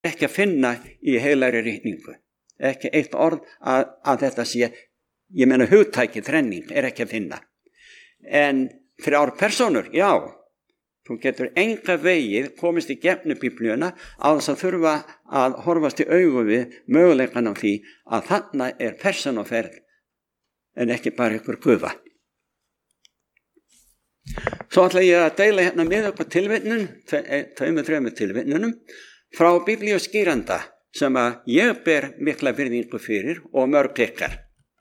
ekki að finna í heilagri ritningu. Ekki eitt orð að þetta sé, ég meina hugtæki, þrenning, ekki að finna. En 3 persónur, já, þú getur enga vegið komist í gegnum Biblíuna á þess að þurfa að horfast í augu við möguleikann á því að þarna er persónuferð en ekki bara ykkur gufa. Svo ætla ég að deila hérna með okkur tilvitnun, 2-3 tilvitnunum frá biblíuskýranda sem að ég ber mikla virðingu fyrir og mörg ykkar.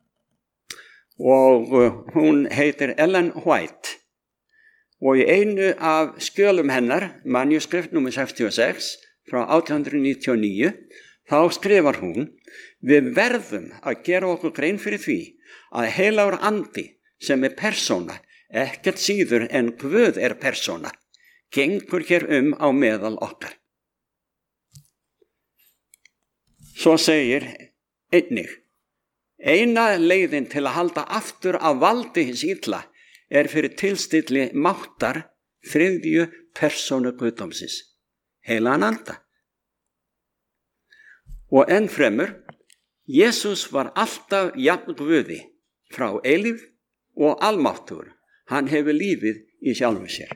Og hún heitir Ellen White. Og í einu af skjölum hennar, manuskript nr. 66 frá 1899, þá skrifar hún: við verðum að gera okkur grein fyrir því að heilagur andi sem er persóna, ekkert síður en Guð er persóna, gengur hér á meðal okkar. Svo segir einnig: eina leiðin til að halda aftur af valdi hins illa er fyrir tilstilli máttar 3. persónu guðdómsins, heilagan anda. Og enn fremur, Jesús var alltaf jafn Guði frá eilífð og almáttugur. Hann hefur lífið í sjálfu sér.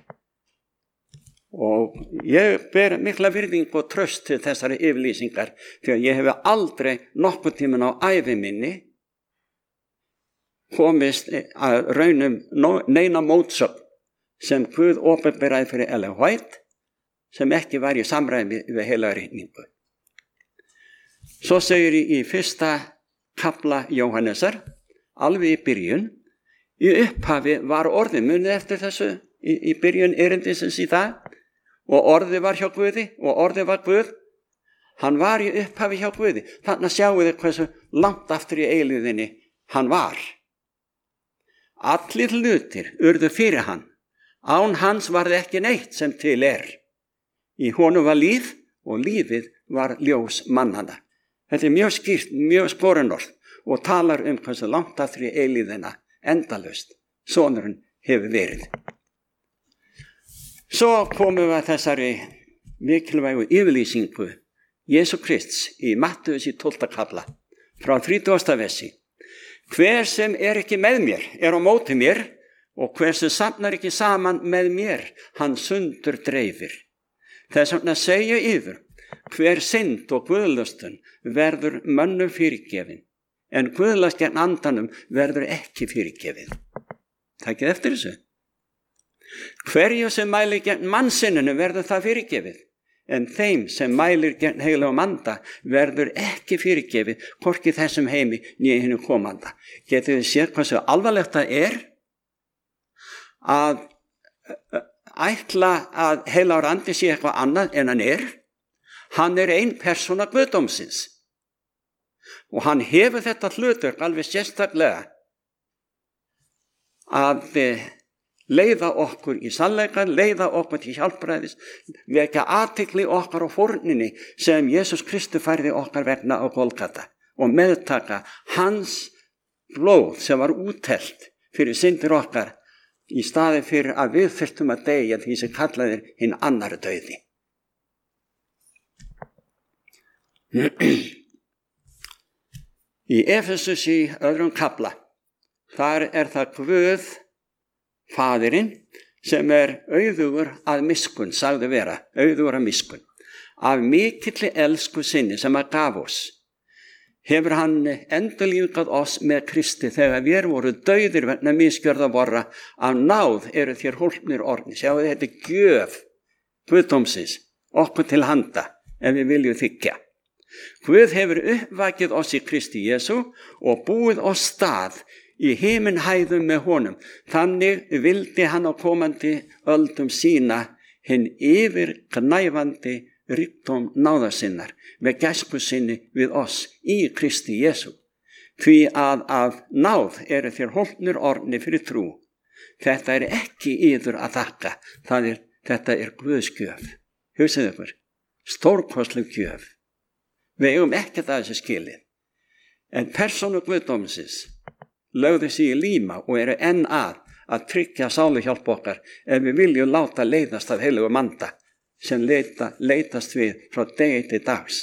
Og ég ber mikla virðingu og traust til þessari yfirlýsingar því að ég hef aldrei nokkurn tímann á ævi minni komist að raunum neina mótsögn sem Guð opinberaði fyrir Ellen White sem ekki var í samræmi við heilaga ritningu. Svo segir í 1. kafla Jóhannesar, alveg í byrjun, í upphafi var orðið, munið eftir þessu í byrjun erindisins í það, og orðið var hjá Guði og orðið var Guð. Hann var í upphafi hjá Guði. Þannig sjáu þið hversu langt aftur í eilíðinni hann var. Allir hlutir urðu fyrir hann. Án hans var það ekki neitt sem til er. Í honum var líf og lífið var ljós mannanna. Þetta er mjög skýrt, mjög skorunorð og talar hversu langt aftur í eilíðina endalaust sonurinn hefur verið. Svo komum við að þessari mikilvægu yfirlýsingu Jesú Krists í Mattheus í 12. kafla frá 30. versi. Hver sem er ekki með mér er á móti mér og hver sem safnar ekki saman með mér, hann sundur dreifir. Þess vegna segja yður, hver synd og guðlustun verður mönnum fyrirgefin, en guðlast gegn andanum verður ekki fyrirgefin. Takið eftir þessu. Hverju sem mælir gegn mannsinninu verður það fyrirgefið, en þeim sem mælir gegn heilagum anda verður ekki fyrirgefið, hvorki þessum heimi né hinu komanda. Getið þið séð hversu alvarlegt það er að ætla að heilagur andi sé eitthvað annað en hann er. Hann er ein persóna guðdómsins og hann hefur þetta hlutverk alveg sérstaklega að leiða okkur í sannleikann, leiða okkur til hjálpræðis, vekja athygli okkar á fórninni sem Jesús Kristur færði okkar vegna á Golgata og meðtaka hans blóð sem var úthellt fyrir syndir okkar í staði fyrir að við þyrftum að deyja því sem kallaðir hinn annarri dauði. Í Efesus í 2. kafla, þar er það Guð Faðirinn sem er auðugur að miskunn, sagði vera, auðugur að miskunn. Af mikilli elsku sinni sem að gaf oss, hefur hann endurlífgað oss með Kristi þegar við voru dauðir vegna misgjörða vorra, af náð eru þér hólpnir orðnir. Sjáu þetta er gjöf Guðdómsins, okkur til handa, ef við viljum þiggja. Guð hefur uppvakið oss í Kristi Jesú og búið oss stað í himinhæðum með honum. Þannig vildi hann á komandi öldum sína hinn yfirgnæfandi ríkdóm náðarsinnar með gæsku sinni við oss í Kristi Jesú. Því að af náð eru þér hólpnir orðnir fyrir trú. Þetta er ekki yður að þakka, þetta er Guðs gjöf. Hugsið ykkur, stórkostleg gjöf. Við eigum ekkert að þessu skilið. En persónu Guðdómsins lögðu sig í líma og eru enn að tryggja sáluhjálp okkar ef við viljum láta leiðast af heilagum anda sem leitast við frá degi til dags.